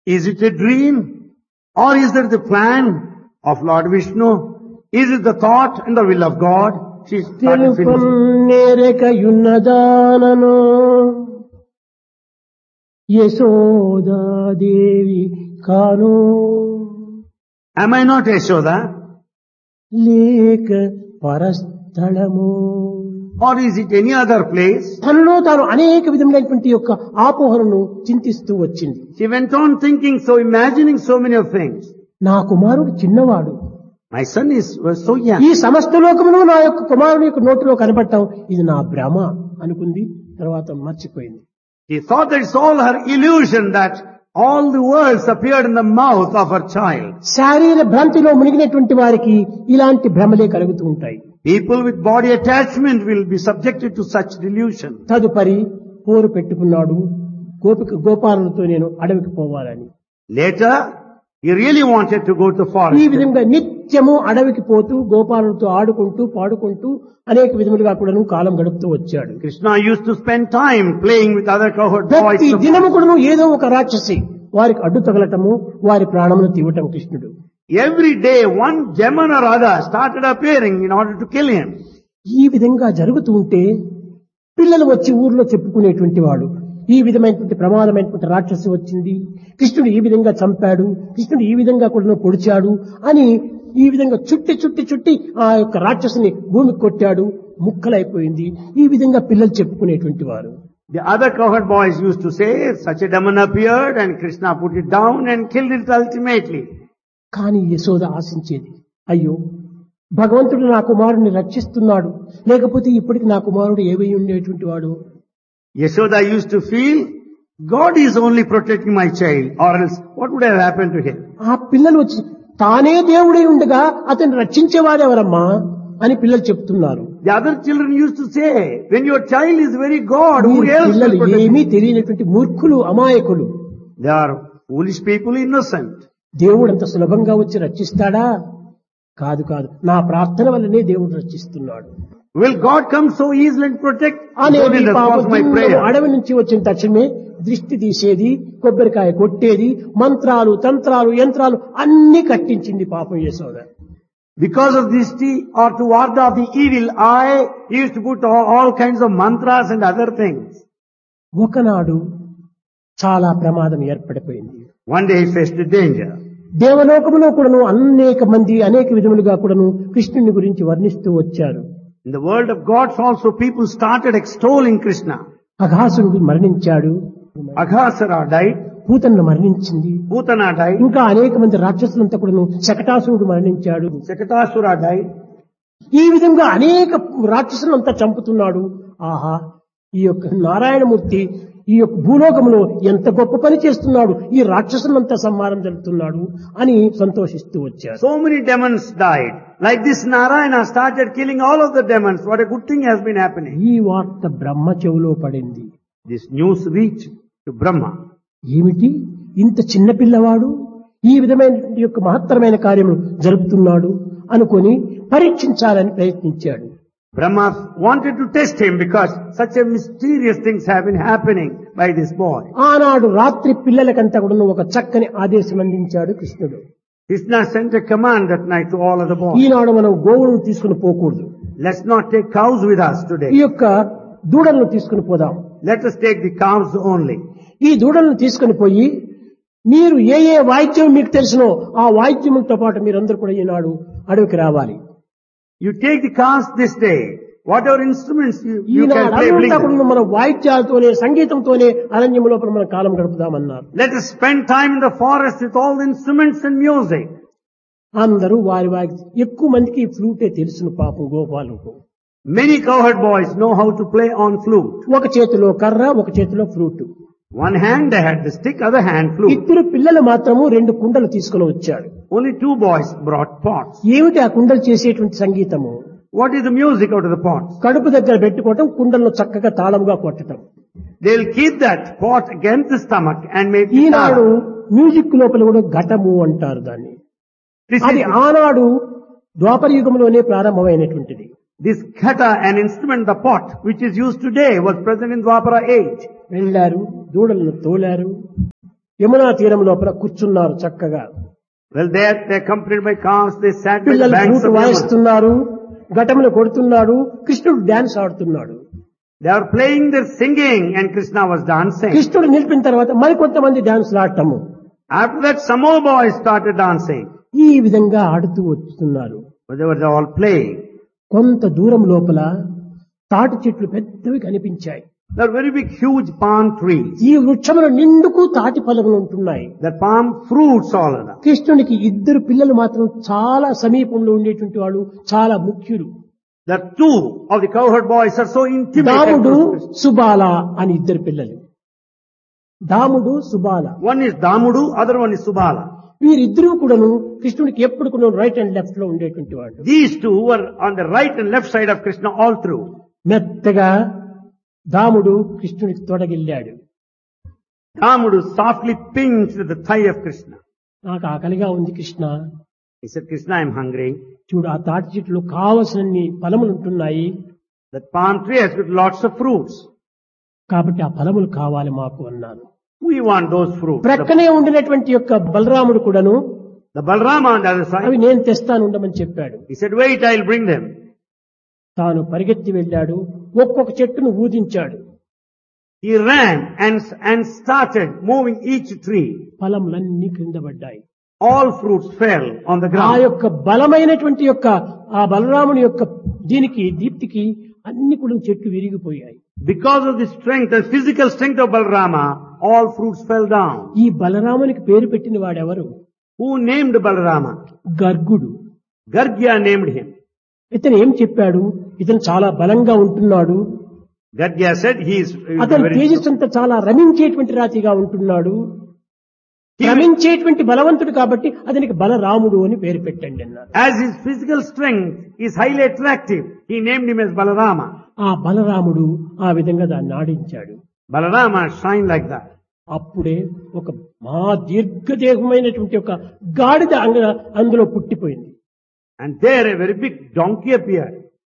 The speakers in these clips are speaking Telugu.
Is it a dream? Or is it the plan of Lord Vishnu? Is it the thought and the will of God? She started finishing. తెలుపన్నేరకయున్నదానను Yashoda Devi కాను Am I not Yashoda? లేక పరస్థలము. Or is it any other place? తనలో తాను అనేక విధములైనటువంటి యొక్క ఆపోహనను చింతిస్తూ వచ్చింది. She went on thinking, imagining so many of things. నా కుమారుడు చిన్నవాడు, My son was so young. ఈ సమస్త లోకమును నా యొక్క కుమారుని యొక్క నోటిలో కనపడటం ఇది నా భ్రమ అనుకుంది. తర్వాత మర్చిపోయింది. She thought that it's all her illusion, that all the words appeared in the mouth of her child. శారీర భ్రాంతిలో మునిగినటువంటి వారికి ఇలాంటి భ్రమలే కలుగుతూ ఉంటాయి. People with body attachment will be subjected to such delusion. తదుపరి పోరు పెట్టుకున్నాడు గోపాలతో నేను అడవికి పోవాలని. Later, he really wanted to go to the ఈ forest. విధంగా నిత్యము అడవికి పోతూ గోపాలతో ఆడుకుంటూ పాడుకుంటూ అనేక విధములుగా కూడాను కాలం గడుపుతూ వచ్చాడు. Krishna used to spend time playing with other cowherd boys. ప్రతి దినము కూడాను ఏదో ఒక రాక్షసి వారికి అడ్డు తగలటము, వారి ప్రాణమును తీవటం కృష్ణుడు. Every day, one demon or other started appearing in order to kill him. ఈ విధంగా జరుగుతూ ఉంటే పిల్లలు వచ్చి ఊర్లో చెప్పుకునేటువంటి వాడు, ఈ విధమైనటువంటి ప్రమాదమైనటువంటి రాక్షసి వచ్చింది, కృష్ణుడు ఈ విధంగా చంపాడు, కృష్ణుడు ఈ విధంగా కూడా పొడిచాడు అని ఈ విధంగా చుట్టి ఆ యొక్క రాక్షసుని భూమికి కొట్టాడు, ముక్కలైపోయింది. ఈ విధంగా పిల్లలు చెప్పుకునేటువంటి వారు. The other cowherd boys used to say, such a demon appeared and Krishna put it down and killed it ultimately. కానీ యశోద ఆశించేది, అయ్యో భగవంతుడు నా కుమారుడిని రక్షిస్తున్నాడు, లేకపోతే ఇప్పటికి నా కుమారుడు ఏవై ఉండేటువంటి వాడు. Yashoda used to feel, God is only protecting my child, or else what would have happened to him? ఆ పిల్లలు వచ్చి తానే దేవుడై ఉండగా అతన్ని రక్షించేవాడెవరమ్మా అని పిల్లలు చెప్తున్నారు. The other children used to say, when your child is very God, who ఈ else will పిల్లలు protect ఏమీ him? తెలియనటువంటి మూర్ఖులు, అమాయకులు. They are foolish people, innocent. దేవుడు అంత సులభంగా వచ్చి రక్షిస్తాడా? కాదు కాదు, నా ప్రార్థన వల్లనే దేవుడు రక్షిస్తున్నాడు. Will God come so easily and protect? అనే God in response to my prayer. అడవి నుంచి వచ్చిన తక్షణమే దృష్టి తీసేది, కొబ్బరికాయ కొట్టేది, మంత్రాలు తంత్రాలు యంత్రాలు అన్ని కట్టించింది పాపం Yashoda. Because of this or to ward off the evil eye, he used to put all kinds of mantras and other things. ఒకనాడు చాలా ప్రమాదం ఏర్పడిపోయింది. One day he faced a danger. దేవలోకములో కూడాను అనేక మంది అనేక విధములుగా కూడాను కృష్ణుని గురించి వర్ణిస్తూ వచ్చారు. In the world of gods also people started extolling Krishna. అఘాసురుడు మరణించాడు, Aghasara died, పూతన్న మరణించింది, Putana died, ఇంకా అనేక మంది రాక్షసులంతా కూడాను, శకటాసురుడు మరణించాడు. Sakatasura died. ఈ విధంగా అనేక రాక్షసులంతా చంపుతున్నాడు. ఆహా, ఈ యొక్క నారాయణమూర్తి ఈ యొక్క భూలోకములో ఎంత గొప్ప పని చేస్తున్నాడు, ఈ రాక్షసులంతా సంహారం జరుగుతున్నాడు అని సంతోషిస్తూ వచ్చారు. So many demons died. Like this Narayana started killing all of the demons. What a good thing has been happening. ఈ వార్త బ్రహ్మ చెవిలో పడింది. This news reached to Brahma. ఏమిటి ఇంత చిన్న పిల్లవాడు ఈ విధమైన యొక్క మహత్తరమైన కార్యము జరుపుతున్నాడు అనుకొని పరీక్షించాలని ప్రయత్నించాడు. Brahma wanted to test him because such a mysterious things have been happening by this boy. ఆనాడు రాత్రి పిల్లలకంతా కూడా ఒక చక్కని ఆదేశం అందించాడు కృష్ణుడు. Krishna sent a command that night to all of the boys. ఈనాడు మనం గోవులను తీసుకుని పోకూడదు, Let's not take cows with us ఈ today. యొక్క దూడలను తీసుకుని పోదాం. Let us take the calves only. ఈ దూడలను తీసుకుని పోయి మీరు ఏ ఏ వాయిద్యం మీకు తెలిసినో ఆ వాయిద్యములతో పాటు మీరందరూ కూడా ఈనాడు అడవికి రావాలి. You take the calves this day. Whatever instruments you can Eenadu play, bring అంతా them. కూడా మన వాయిద్యాలతోనే సంగీతంతోనే అరణ్యం లోపల మనం కాలం గడుపుదామన్నారు. Let us spend time in the forest with all the instruments and music. అందరూ వారి వారి ఎక్కువ మందికి ఈ ఫ్లూటే తెలుసును పాపం గోపాలకు. Many cowherd boys know how to play on flute. ఒక చేతిలో కర్ర, ఒక చేతిలో flute. One hand they had the stick, other hand flute. ఇద్దరు పిల్లలు మాత్రము 2 కుండలు తీసుకుని వచ్చాడు. Only 2 boys brought pots. ఏమిటి ఆ కుండలు చేసేటువంటి సంగీతము? What is the music out of the pots? కడుపు దగ్గర పెట్టుకోవటం, కుండలను చక్కగా తాళముగా కొట్టడం. They'll keep that pot against the stomach and make it Eenadu sound. Music లోపల కూడా ఘటము అంటారు దాన్ని. This అది is ఆనాడు ద్వాపర యుగంలోనే ప్రారంభమైనటువంటిది. this khata, an instrument, the pot, which is used today, was present in Dwapara age. వెళ్ళారు, దూడలను తోలారు, యమునా తీరం లోపల కూర్చున్నారు చక్కగా. Well, they accompanied by cows, they sat by the పిల్లలు banks ఫ్లూట్ of Yamuna. వాయిస్తున్నారు, ఘటములు కొడుతున్నాడు, కృష్ణుడు డాన్స్ ఆడుతున్నాడు. They are playing, they're singing, and Krishna was dancing. కృష్ణుడు నిలిపిన తర్వాత మరికొంతమంది dance ఆడటము. After that, some more boys started dancing. ఈ విధంగా ఆడుతూ వస్తున్నారు. But they were all playing. కొంత దూరం లోపల తాటి చెట్లు పెద్దవి కనిపించాయి. There are very big, huge palm trees. ఈ వృక్షములు నిండుకు తాటి ఫలములు ఉంటున్నాయి. The palm fruits all of them. కృష్ణునికి ఇద్దరు పిల్లలు మాత్రం చాలా సమీపంలో ఉండేటువంటి వాళ్ళు, చాలా ముఖ్యులు. The two of the cowherd boys are so intimate. దాముడు, Subala అని ఇద్దరు పిల్లలు. దాముడు, Subala. One is Damudu, other one is Subala. వీరిద్దరూ కూడాను కృష్ణుడికి ఎప్పుడు కూడా రైట్ అండ్ లెఫ్ట్ లో ఉండేటువంటి వాళ్ళు. These two were on the right and left side of Krishna all through. మెత్తగా దాముడు కృష్ణుడికి తొడగిల్లాడు. Damudu softly pinched the thigh of Krishna. నాకు ఆకలిగా ఉంది Krishna. He said, Krishna, I am hungry. చూడు, ఆ తాటి చెట్లు కావలసినన్ని ఫలములు ఉంటున్నాయి. That palm tree has got lots of fruits. కాబట్టి ఆ ఫలములు కావాలి మాకు అన్నాను. We want those fruits. ప్రక్కనే ఉండినటువంటి యొక్క బలరాముడు కూడాను The Balrama on the other అవి side, నేను తెస్తాను ఉండమని చెప్పాడు. he said, wait, I'll bring them. తాను పరిగెత్తి వెళ్ళాడు, ఒక్కొక్క చెట్టును ఊదించాడు. He ran and started moving each tree. ఫలములన్నీ క్రింద పడ్డాయి. All fruits fell on the ఆ ground. యొక్క బలమైనటువంటి యొక్క ఆ బలరాముని యొక్క దీనికి దీప్తికి అన్ని కూడా చెట్లు విరిగిపోయాయి. Because of the strength, the physical strength of Balrama, all fruits fell down. ఈ బలరామునికి పేరు పెట్టిన వాడెవరు? Who named Balarama? గర్గుడు. Gargya named him. ఇతను ఏం చెప్పాడు? ఇతను చాలా బలంగా ఉంటున్నాడు. Gargya said he is అతని very తేజస్సు అంతా చాలా రమించేటువంటి రాతిగా ఉంటున్నాడు. రమించేటువంటి బలవంతుడు కాబట్టి అతనికి బలరాముడు అని పేరు పెట్టండి అన్నారు. As his physical strength is highly attractive, he named him as Balarama. ఆ బలరాముడు ఆ విధంగా దాన్ని ఆడించాడు. Balarama shined like that. అప్పుడే ఒక మహా దీర్ఘదేహమైనటువంటి ఒక గాడిద అందులో పుట్టిపోయింది. And there a very big donkey appeared.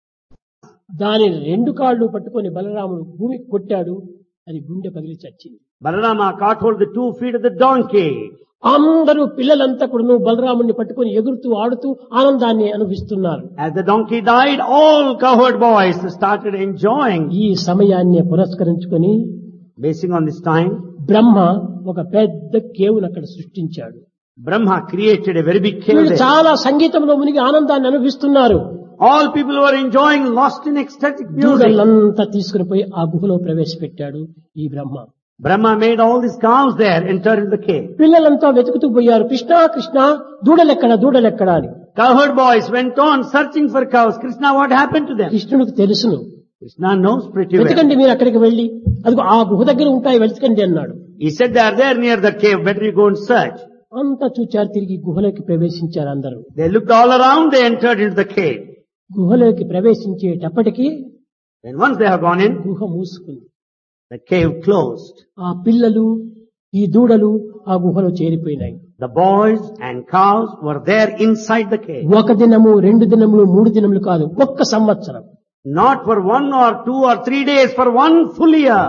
దాని రెండు కాళ్ళు పట్టుకొని బలరాముడు భూమికి కొట్టాడు. అది గుండె పగిలి చచ్చింది. Balarama caught hold of the 2 feet of the donkey. అందరూ పిల్లలంతా కూడా బలరాముడిని పట్టుకొని ఎగురుతూ ఆడుతూ ఆనందాన్ని అనుభవిస్తున్నారు. As the donkey died, all cowherd boys started enjoying. ఈ సమయాన్ని పురస్కరించుకొని Basing on this time, బ్రహ్మ ఒక పెద్ద కేవును అక్కడ సృష్టించాడు. Brahma created a very big cave వీళ్ళు there. చాలా సంగీతంలో మునిగి ఆనందాన్ని అనుభవిస్తున్నారు. All people were enjoying, lost in ecstatic music. దూడలంతా తీసుకుని పోయి ఆ గుహలో ప్రవేశపెట్టాడు ఈ బ్రహ్మ. Brahma made all these cows there enter in the cave. పిల్లలంతా వెతుకుతూ పోయారు, కృష్ణ కృష్ణ దూడలెక్కడ దూడలెక్కడ అని. Cowherd boys went on searching for cows. Krishna, what happened to them? కృష్ణుడికి తెలుసును. Krishna knows pretty well. వెతకండి మీరు అక్కడికి వెళ్లి, అదిగో ఆ గుహ దగ్గర ఉంటాయి వెతకండి అన్నాడు. He said they are there near the cave. Better you go and search. అంతా చూచారు, తిరిగి గుహలోకి ప్రవేశించారు అందరూ. They looked all around. They entered into the cave. గుహలోకి ప్రవేశించేటప్పటికి Then once they have gone in, గుహ మూసుకుంది. the cave closed. ఆ పిల్లలు ఈ దూడలు ఆ గుహలో చేరిపోయినాయి. The boys and cows were there inside the cave. ఒక దినము 2 దినములు 3 దినములు కాదు, ఒక్క సంవత్సరం. Not for 1 or 2 or 3 days, for 1 full year.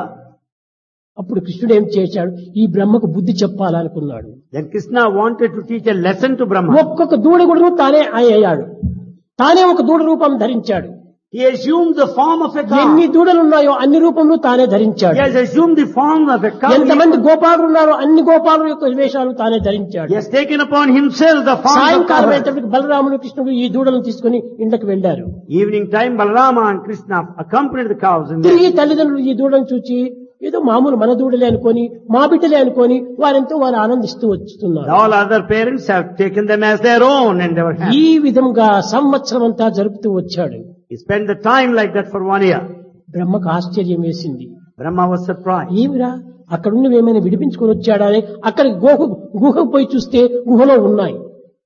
అప్పుడు కృష్ణుడు ఏం చేశాడు? ఈ బ్రహ్మకు బుద్ధి చెప్పాలనుకున్నాడు. Then Krishna wanted to teach a lesson to Brahma. ఒక్కొక్క దూడ కూడా తానే అయ్యాడు. తానే ఒక దూడ రూపం ధరించాడు. He assumed the form of a cow. ఎన్ని దూడలున్నాయో అన్ని రూపంలో తానే ధరించాడు. He has assumed the form of a cow. ఎంతమంది గోపాలులు ఉన్నారో అన్ని గోపాలుల యొక్క వేషాలు తానే ధరించాడు. He has taken upon himself the form of సాయంకాలం cow. అయ్యేటప్పటికి బలరాముడు కృష్ణుడు ఈ దూడలను తీసుకుని ఇంట్లోకి వెళ్లారు. Evening time, Balarama and Krishna accompanied the cows in తిరిగి there. తల్లిదండ్రులు ఈ దూడను చూచి ఏదో మామూలు మన దూడలే అనుకొని, మా బిడ్డలే అనుకొని వారెంతో వారు ఆనందిస్తూ వస్తున్నారు. All other parents have taken them as their own and they were happy. ఈ విధంగా సంవత్సరం అంతా జరుపుతూ వచ్చాడు. He spent the time like that for 1 year. బ్రహ్మకు ఆశ్చర్యం వేసింది. Brahma was surprised. ఏమిరా అక్కడున్న ఏమైనా విడిపించుకొని వచ్చాడా అని అక్కడ గుహకు పోయి చూస్తే గుహలో ఉన్నాయి.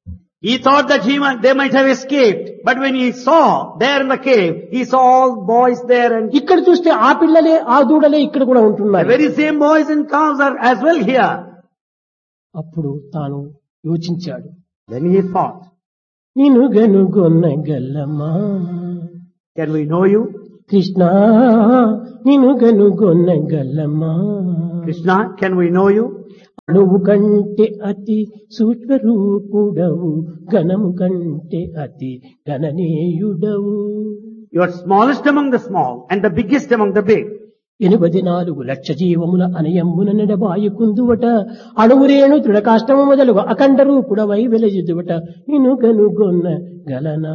He thought that they might have escaped. But when he saw there in the cave, he saw all boys there and ఇక్కడ చూస్తే ఆ పిల్లలే ఆ దూడలే ఇక్కడ కూడా the ఉంటున్నాయి. very same boys and cows are as well here. అప్పుడు తాను యోచించాడు. Then he thought, నేను గనుగొన్న గల్లమా can we know you? Krishna, నేను గనుగొన్న గల్లమా Krishna, can we know you? నువ్వు కంటే అతి సూక్ష్మరూపుడవు, ఘనము కంటే అతి గణనీయుడవు. You are smallest among the small and the biggest among the big. 84 జీవముల అనయమ్మున నడబాయుకుందువట, అణువురేణు తృణకాష్టము మొదలుగు అఖండ రూపుడవై వెలయుదువట, నిన్ను కనుగొన్న గలనా.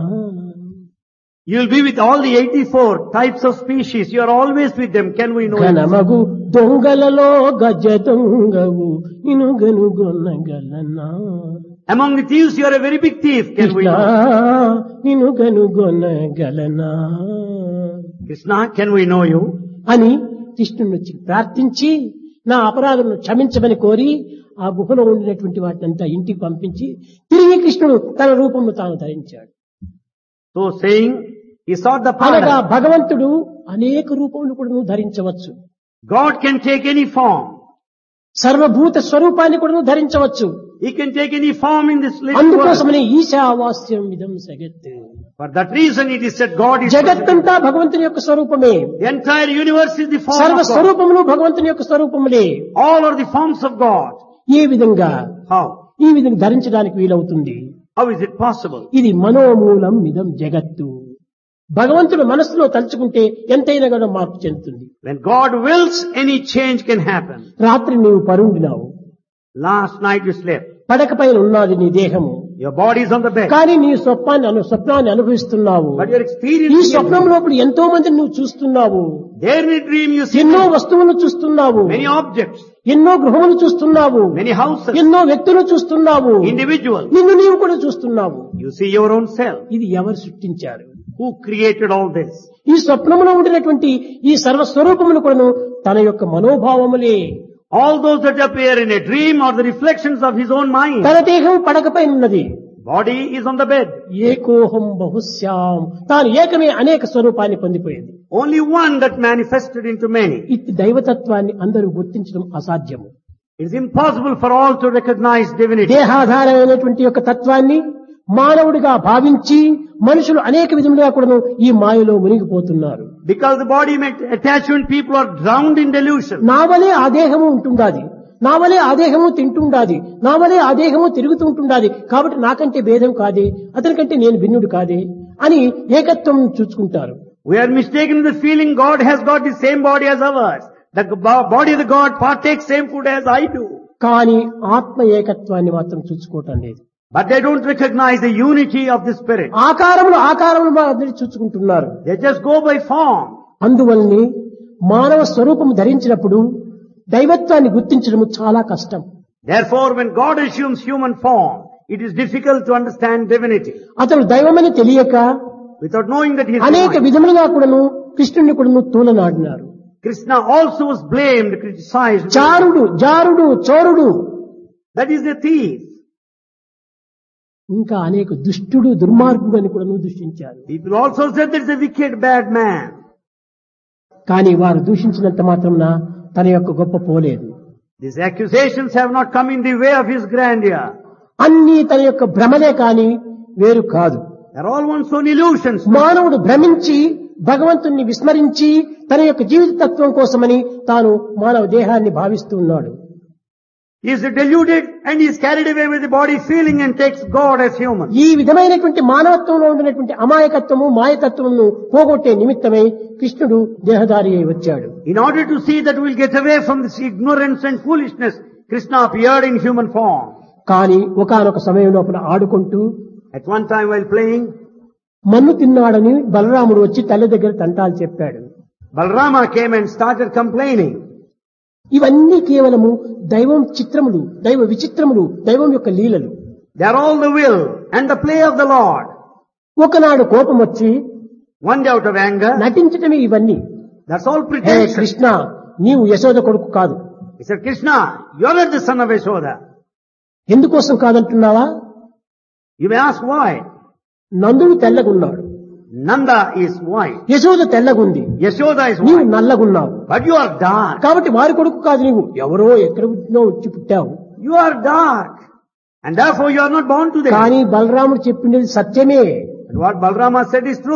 You will be with all the 84 types of species. You are always with them. Can we know it? ఘనమగు దొంగలలో గజ దొంగవు, నిన్ను కనుగొన్న గలనా. Among the thieves, you are a very big thief. Can we Krishna know? నిన్ను కనుగొన్న గలనా Krishna, can we know you? అని కృష్ణుని వచ్చి ప్రార్థించి నా అపరాధములను క్షమించమని కోరి ఆ గుహలో ఉండినటువంటి వాటినంతా ఇంటికి పంపించి తిరిగి కృష్ణుడు తన రూపమును తాను ధరించాడు. So saying, he sought the అనగా paradise. భగవంతుడు అనేక రూపములు కూడా ధరించవచ్చు, God can take any form. సర్వభూత స్వరూపాన్ని కూడా ధరించవచ్చు. He can take any form in this little world. అందుకోసమని ఈశావాస్యం ఇదం జగత్. For that reason it is said God is జగత్తంతా భగవంతుని యొక్క స్వరూపమే, the entire universe is the form సర్వ of God. స్వరూపములు భగవంతుని యొక్క స్వరూపములే. All are the forms of God. ఏ విధంగా How? ఈ విధంగా ధరించడానికి వీలవుతుంది? How is it possible? ఇది మనోమూలం ఇదం జగత్తు. భగవంతుడు మనస్సులో తలుచుకుంటే ఎంతైనా కూడా మార్పు చెందుతుంది. When God wills, any change can happen. రాత్రి నీవు పరుండినావు, Last night you slept. పడకపైన ఉన్నది నీ దేహము, Your body is on the bed. కానీ నీ స్వప్నాన్ని అనుభవిస్తున్నావు. But you're ఈ experiencing స్వప్నం లోపల ఎంతో మందిని నువ్వు చూస్తున్నావు, there in a dream you see ఎన్నో వస్తువులు చూస్తున్నావు, many objects, ఎన్నో గృహములు చూస్తున్నావు, many houses, ఎన్నో వ్యక్తులు చూస్తున్నావు, individuals. నిన్ను నీవు కూడా చూస్తున్నావు. You see your own self. ఇది ఎవరు సృష్టించారు? Who created all this? ఈ స్వప్నములో ఉండినటువంటి ఈ సర్వస్వరూపములు కూడాను తన యొక్క మనోభావములే. All those that appear in a dream are the reflections of his own mind. తన దేహం పడకపై ఉన్నది, Body is on the bed. ఏకోహం బహుశ్యాం, తాను ఏకమే అనేక స్వరూపాన్ని పొందిపోయింది. Only one that manifested into many. ఇది దైవతత్వాన్ని అందరూ గుర్తించడం అసాధ్యము. It is impossible for all to recognize divinity. దేహాధారమైనటువంటి యొక్క తత్వాన్ని మానవుడిగా భావించి మనుషులు అనేక విధములుగా కూడా ఈ మాయలో మునిగిపోతున్నారు. Because the body attachment, people are drowned in delusion. నా వలే ఆ దేహము ఉంటుండాది, నా వలే ఆ దేహము తింటుండాది, నా వలే ఆ దేహము తిరుగుతూ ఉంటుండాది, కాబట్టి నాకంటే భేదం కాదే, అతనికంటే నేను భిన్నుడు కాదే అని ఏకత్వం చూసుకుంటారు. We are mistaken in the feeling God has got the same body as ours. The body of the God partakes same food as I do. కానీ ఆత్మ ఏకత్వాన్ని మాత్రం చూసుకోవటం లేదు. But they don't recognize the unity of the spirit. ఆకారములు అందరూ చూసుకుంటున్నారు. They just go by form. అందువల్లనే మానవ స్వరూపము ధరించినప్పుడు దైవత్వాన్ని గుర్తించడం చాలా కష్టం. Therefore, when God assumes human form, it is difficult to understand divinity. అతను దైవమని తెలియక Without knowing that he is అనేక divine. విధములుగా కూడాను కృష్ణుని కూడాను తూలనాడినారు. Krishna also was blamed, criticized. చారుడు, జారుడు, చోరుడు, That is the thief. ఇంకా అనేక దుష్టుడు, దుర్మార్గుడు అని కూడాను దూషించారు. People also said that is a wicked, bad man. కానీ వారు దూషించినంత మాత్రమున తన యొక్క గొప్ప పోలేదు. These accusations have not come in the way of his grandeur. అన్నీ తన యొక్క భ్రమలే కాని వేరు కాదు. They're all one's own illusions. మానవుడు భ్రమించి భగవంతుణ్ణి విస్మరించి తన యొక్క జీవిత తత్వం కోసమని తాను మానవ దేహాన్ని భావిస్తూ ఉన్నాడు. He is deluded and he is carried away with the body feeling and takes God as human. ఈ విధమైనటువంటి మానవత్వంలో ఉండినటువంటి అమాయకత్వము, మాయతత్వమును పోగొట్టే నిమిత్తమై కృష్ణుడు దేహధారి అయి వచ్చాడు. In order to see that we'll get away from this ignorance and foolishness, Krishna appeared in human form. కానీ ఒకానొక సమయం లోపల ఆడుకుంటూ At one time while playing, మన్ను తిన్నాడని బలరాముడు వచ్చి తల్లి దగ్గర తంటాలు చెప్పాడు. Balarama came and started complaining. ఇవన్నీ కేవలము దైవం చిత్రములు, దైవ విచిత్రములు, దైవం యొక్క లీలలు. They are all the will and the play of the Lord. ఒకనాడు కోపం వచ్చి One day out of anger, నటించటమే ఇవన్నీ. that's all hey pretension. Krishna, నీవు యశోద కొడుకు కాదు. He said, Krishna, you are not the son of Yashoda. ఎందుకోసం కాదంటున్నావా? You may ask why. నందుడు తెల్లగున్నాడు, Nanda is white. Yashoda తెల్లగుంది, Yashoda is నీవు white. నల్లగున్నావు. But you are dark. కాబట్టి వారి కొడుకు కాదు, నీవు ఎవరో ఎక్కడ పుట్టినో వచ్చి పుట్టావు. You are dark. And therefore you are not born to them. కానీ బలరాముడు చెప్పింది సత్యమే. And what Balarama said is truth.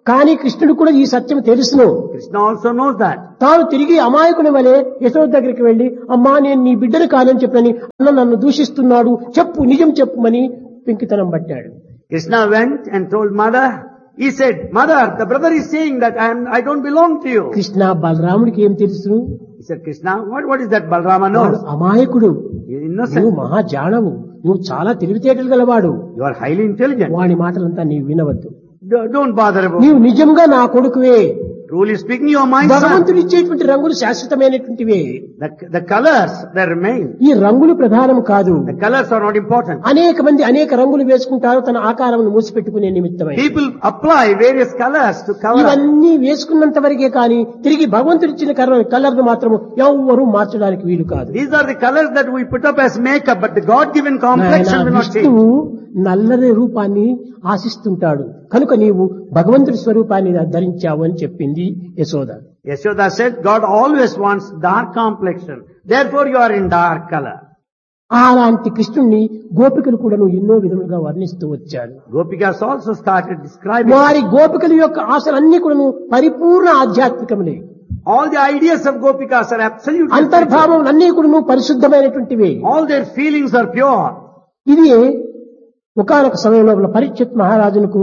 కానీ కృష్ణుడు కూడా ఈ సత్యం తెలుసును. Krishna also knows that. తాను తిరిగి అమాయకుని వలె యశోద దగ్గరికి వెళ్లి, అమ్మా నేను నీ బిడ్డను కాదని చెప్పని అన్న నన్ను దూషిస్తున్నాడు, చెప్పు నిజం చెప్పుమని పెంకితనం పట్టాడు. Krishna went and told mother, he said, mother, the brother is saying that I don't belong to you. Krishna బలరాముడికి ఏం తెలుసును? He said, Krishna, what is that Balrama knows? వాడు అమాయకుడు, He is innocent. నువ్వు మహాజానవు, నువ్వు చాలా తెలివితేటలు గలవాడు, You are highly intelligent. వాడి మాటలంతా నీవు వినవద్దు. Don't bother about it. నీవు నిజంగా నా కొడుకువే. Truly speaking, you are my son. భగవంతుడు ఇచ్చేటువంటి రంగులు శాశ్వతమైనటువంటివే. The colors, they remain. ఈ రంగులు ప్రధానం కాదు. The colors are not important. అనేక మంది అనేక రంగులు వేసుకుంటారు తన ఆకారమును మూసిపెట్టుకునే నిమిత్తమై. People apply various colors to cover up. ఇవన్నీ వేసుకున్నంత వరకే కానీ తిరిగి భగవంతుడు ఇచ్చిన కలర్ ను మాత్రం ఎవ్వరూ మార్చడానికి వీలు కాదు. These are the colors that we put up as makeup, but the God-given complexion will not change. విష్ణువు నల్లని రూపాన్ని ఆశిస్తుంటాడు కనుక నీవు భగవంతుడి స్వరూపాన్ని ధరించావు అని చెప్పింది Yashoda. Yashoda said, God always wants dark complexion. Therefore you are in dark color. అలాంటి కృష్ణుణ్ణి గోపికలు కూడా ఎన్నో విధములుగా వర్ణిస్తూ వచ్చారు. Gopikas also started describing. వారి గోపికల యొక్క ఆశలన్నీ కూడా పరిపూర్ణ ఆధ్యాత్మికములే. All the ideas of Gopikas are absolutely spiritual. అంతర్భావం అన్నీ కూడా పరిశుద్ధమైనటువంటివి. All their feelings are pure. ఇది ఒకానొక సమయంలో పరీక్షిత్ మహారాజునకు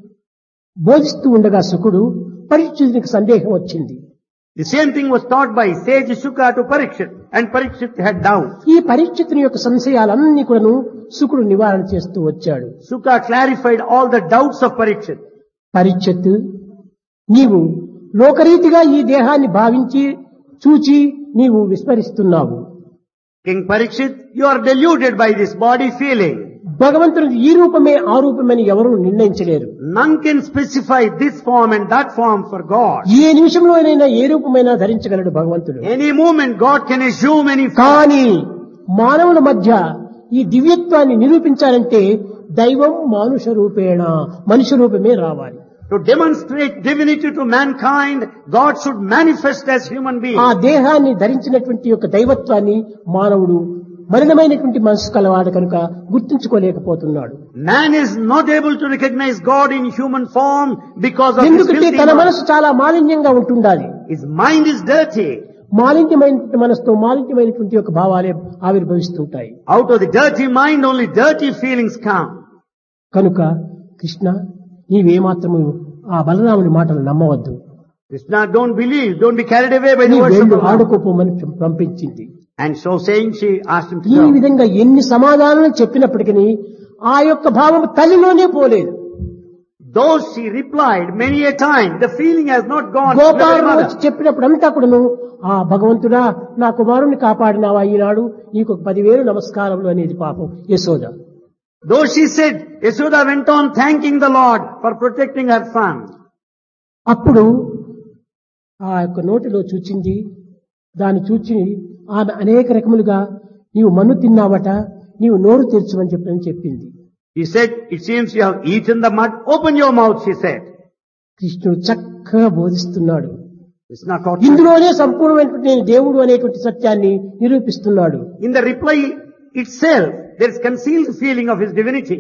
బోధిస్తూ ఉండగా శుకుడు పరీక్షితునికి సందేహం వచ్చింది. The same thing was taught by sage Shuka to Parikshit, and Parikshit had doubts. ఈ పరీక్షితుని యొక్క సంశయాలన్నీ కూడాను శుకుడు నివారణ చేస్తూ వచ్చాడు. Shuka clarified all the doubts of Parikshit. Parikshit, నీవు లోకరీతిగా ఈ దేహాన్ని భావించి చూచి నీవు విస్మరిస్తున్నావు. King Parikshit, you are deluded by this body feeling. భగవంతుడు ఈ రూపమే ఆ రూపమని ఎవరూ నిర్ణయించలేరు. None can specify this form and that form for God. ఏ నిమిషంలోనైనా ఏ రూపమైనా ధరించగలడు భగవంతుడు. Any moment God can assume any form. కానీ మానవుల మధ్య ఈ దివ్యత్వాన్ని నిరూపించాలంటే దైవం మానుష రూపేణ మనుష్య రూపమే రావాలి. To demonstrate divinity to mankind, God should manifest as human being. ఆ దేహాన్ని ధరించినటువంటి యొక్క దైవత్వాన్ని మానవుడు మలినమైనటువంటి మనసు కలవాడు కనుక గుర్తించుకోలేకపోతున్నాడు. Man is not able to recognize God in human form because of his ఎందుకంటే filthy తన mind. మనసు చాలా మాలిన్యంగా ఉంటుండాలి. His mind is dirty. మాలిన్యమైనటువంటి మనసుతో మాలిన్యమైనటువంటి యొక్క భావాలే ఆవిర్భవిస్తుంటాయి. Out of the dirty mind, only dirty feelings come. కనుక కృష్ణ, నీవేమాత్రము ఆ బలరాముని మాటలు నమ్మవద్దు. Krishna, don't believe, don't be carried away by the నీ words of వెళ్ళు the Lord. ఆడుకోపోమని పంపించింది. And so saying, she asked him to ఈ go. విధంగా ఎన్ని సమాధానాలు చెప్పినప్పటికీ ఆ యొక్క భావం తల్లిలోనే పోలేదు. Though she replied many a time, the feeling has not gone to the Gopaludu mother. వచ్చి చెప్పినప్పుడు అంతా కూడాను, ఆ భగవంతుడా నా కుమారుణ్ణి కాపాడినావా ఈనాడు, నీకు 10,000 నమస్కారములు అనేది పాపం Yashoda. Though she said, Yashoda went on thanking the Lord for protecting her son. అప్పుడు ఆ యొక్క నోటిలో చూచింది, దాన్ని చూచి ఆమె అనేక రకములుగా నీవు మన్ను తిన్నావట, నీవు నోరు తెరచమని చెప్పింది. He said, it seems you have eaten the mud, open your mouth, she said. కృష్ణుడు చక్కగా బోధిస్తున్నాడు. It's not taught. ఇందులోనే సంపూర్ణమైనటువంటి నేను దేవుడు అనేటువంటి సత్యాన్ని నిరూపిస్తున్నాడు. In the reply itself, there is concealed feeling of his divinity.